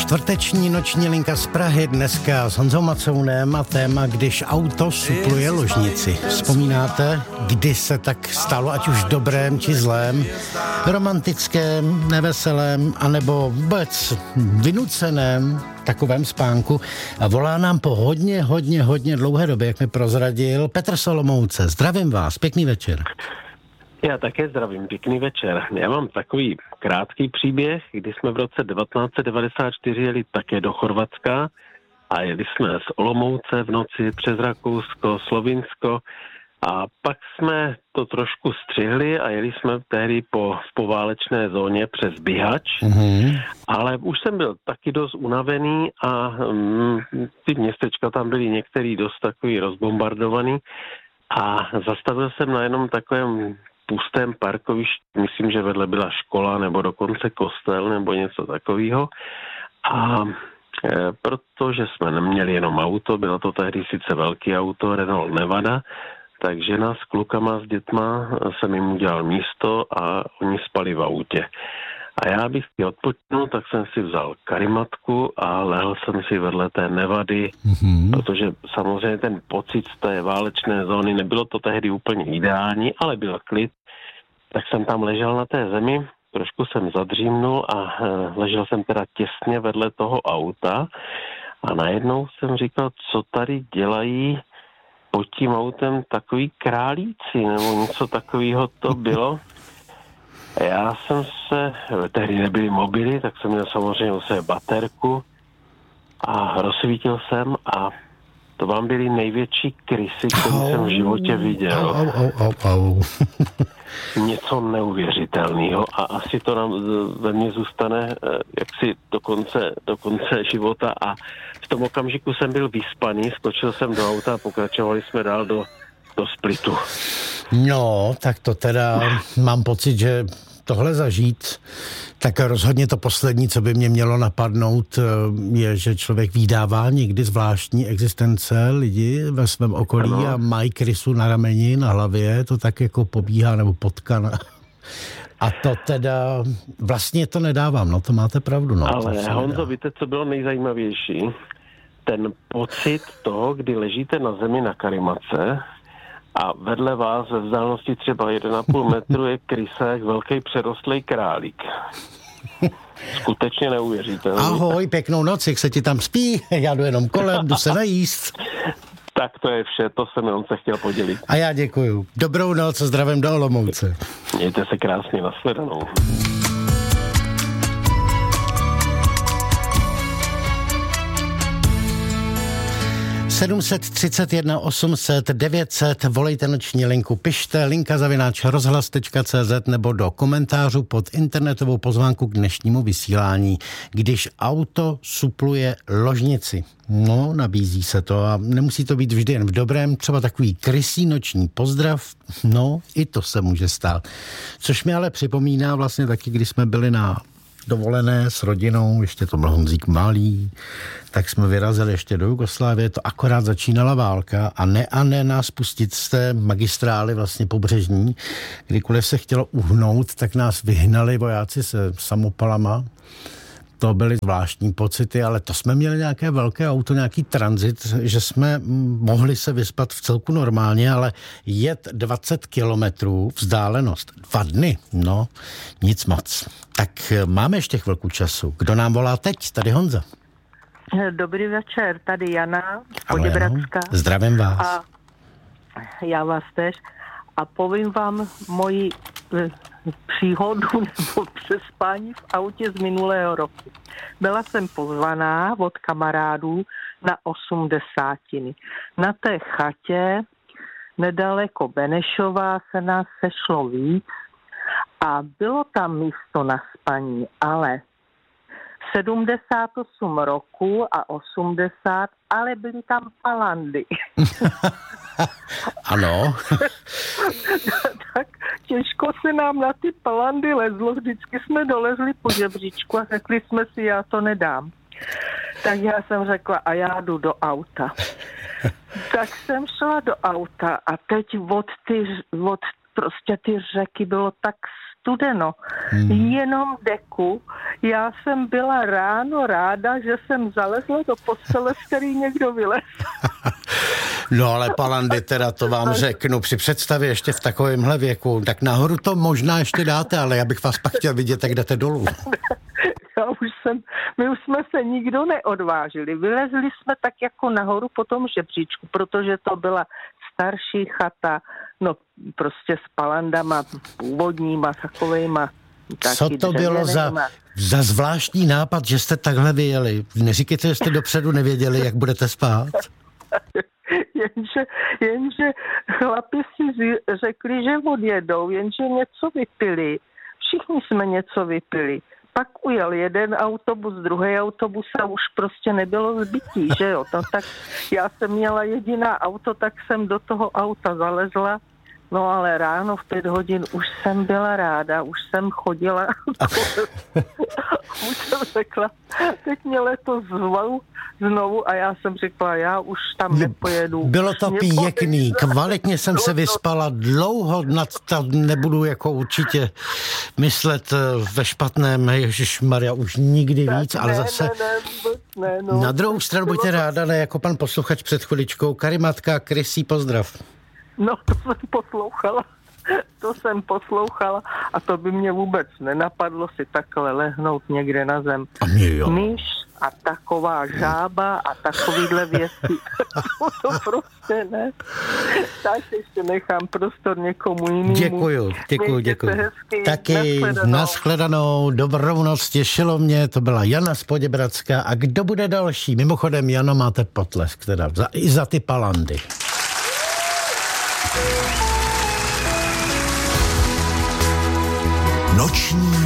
Čtvrteční noční linka z Prahy dneska s Honzou Macounem a téma, když auto supluje ložnici. Vzpomínáte, kdy se tak stalo, ať už dobrém či zlém, romantickém, neveselém, anebo vůbec vynuceném takovém spánku? A volá nám po hodně dlouhé době, jak mi prozradil Petr z Olomouce. Zdravím vás, pěkný večer. Já také zdravím, pěkný večer. Já mám takový krátký příběh, kdy jsme v roce 1994 jeli také do Chorvatska a jeli jsme z Olomouce v noci přes Rakousko, Slovinsko a pak jsme to trošku střihli a jeli jsme tehdy v poválečné zóně přes Bihač, ale už jsem byl taky dost unavený a ty městečka tam byly některý dost takový rozbombardovaný a zastavil jsem na jenom takovém pustém parkovišti, myslím, že vedle byla škola nebo dokonce kostel nebo něco takového. A protože jsme neměli jenom auto, bylo to tehdy sice velký auto, Renault Nevada, takže žena s klukama, s dětma jsem jim udělal místo a oni spali v autě. A já bych si odpočinul, tak jsem si vzal karimatku a lehl jsem si vedle té Nevady, protože samozřejmě ten pocit z té válečné zóny, nebylo to tehdy úplně ideální, ale byl klid. Tak jsem tam ležel na té zemi, trošku jsem zadřímnul a ležel jsem teda těsně vedle toho auta a najednou jsem říkal, co tady dělají pod tím autem takový králíci, nebo něco takového to bylo. Já jsem tehdy nebyly mobily, tak jsem měl samozřejmě u sebe baterku a rozsvítil jsem a to vám byly největší krysy, které jsem v životě viděl. Něco neuvěřitelného a asi to nám ve mně zůstane jaksi do konce života a v tom okamžiku jsem byl vyspaný, skočil jsem do auta a pokračovali jsme dál do Splitu. No, tak to teda mám pocit, že tohle zažít, tak rozhodně to poslední, co by mě mělo napadnout, je, že člověk vydává někdy zvláštní existence lidi ve svém okolí a mají krysu na rameni, na hlavě, to tak jako pobíhá nebo potká. A to teda, vlastně to nedávám, no to máte pravdu. No, ale Honzo, víte, co bylo nejzajímavější? Ten pocit toho, kdy ležíte na zemi na karimace a vedle vás ve vzdálenosti třeba 1,5 metru je krysa jak velký přerostlý králík. Skutečně neuvěříte. Ahoj, pěknou noc, jak se ti tam spí? Já jdu jenom kolem, jdu se najíst. Tak to je vše, to jsem jenom se chtěl podělit. A já děkuju. Dobrou noc a zdravím do Olomouce. Mějte se krásně, nashledanou. 731 800 900, volejte noční linku, pište linka@rozhlas.cz nebo do komentářů pod internetovou pozvánku k dnešnímu vysílání. Když auto supluje ložnici. No, nabízí se to a nemusí to být vždy jen v dobrém, třeba takový krysí noční pozdrav, no, i to se může stát. Což mi ale připomíná vlastně taky, když jsme byli na dovolené s rodinou, ještě to byl Honzík malý, tak jsme vyrazili ještě do Jugoslávie, to akorát začínala válka a ne nás pustit z té magistrály vlastně pobřežní, kdykoliv se chtělo uhnout, tak nás vyhnali vojáci se samopalama. To byly zvláštní pocity, ale to jsme měli nějaké velké auto, nějaký tranzit, že jsme mohli se vyspat v celku normálně, ale jet 20 kilometrů vzdálenost 2 dny, no nic moc. Tak máme ještě chvilku času. Kdo nám volá teď? Tady Honza. Dobrý večer, tady Jana z Poděbradska. Zdravím vás. A já vás tež. A povím vám moji příhodu nebo přespání v autě z minulého roku. Byla jsem pozvaná od kamarádů na 80. Na té chatě nedaleko Benešova se nás sešlo víc a bylo tam místo na spaní, ale 78 roku a 80, ale byly tam palandy. Ano. Tak těžko se nám na ty palandy lezlo, vždycky jsme dolezli po žebříčku a řekli jsme si, já to nedám. Tak já jsem řekla, a já jdu do auta. Tak jsem šla do auta a teď od prostě ty řeky bylo tak studeno. Jenom deku. Já jsem byla ráno ráda, že jsem zalezla do postele, z který někdo vylez. No ale Palandy, teda to vám řeknu, při představě ještě v takovémhle věku, tak nahoru to možná ještě dáte, ale já bych vás pak chtěl vidět, jak jdete dolů. My už jsme se nikdo neodvážili. Vylezli jsme tak jako nahoru po tom žebříčku, protože to byla starší chata, no prostě s palandama původníma, takovejma. Co to bylo za zvláštní nápad, že jste takhle vyjeli? Neříkejte, že jste dopředu nevěděli, jak budete spát? Jenže chlapi si řekli, že odjedou, jenže něco vypili. Všichni jsme něco vypili. Pak ujel jeden autobus, druhý autobus a už prostě nebylo zbytí, že jo. No, tak já jsem měla jediná auto, tak jsem do toho auta zalezla. No ale ráno v 5 hodin už jsem byla ráda, už jsem chodila. Už jsem řekla, teď mě letos zvou znovu a já jsem řekla, já už tam nepojedu. Bylo to pěkný, kvalitně jsem se vyspala, dlouho nad to nebudu jako určitě myslet ve špatném, ježišmarja, už nikdy víc, tak ale ne, zase ne, no. Na druhou stranu buďte ráda, ne jako pan posluchač před chviličkou, Karimatka, Krysí, pozdrav. No, to jsem poslouchala a to by mě vůbec nenapadlo si takhle lehnout někde na zem. Myš a taková žába a takovýhle věci. To prostě ne. Tak ještě nechám prostor někomu jinému. Děkuju. Taky nashledanou, dobrou noc, těšilo mě, to byla Jana z Poděbradska. A kdo bude další? Mimochodem, Jano, máte potlesk, teda i za ty Palandy. Noční